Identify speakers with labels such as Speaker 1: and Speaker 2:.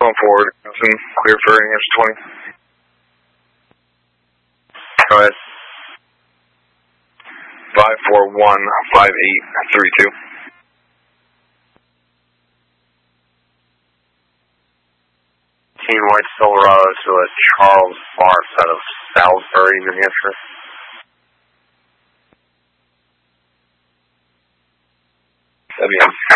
Speaker 1: going forward. Clear for answer 20. Go ahead. 5415832.
Speaker 2: Team White Silverado to a Charles Marks out of Salisbury, New Hampshire.
Speaker 1: WM.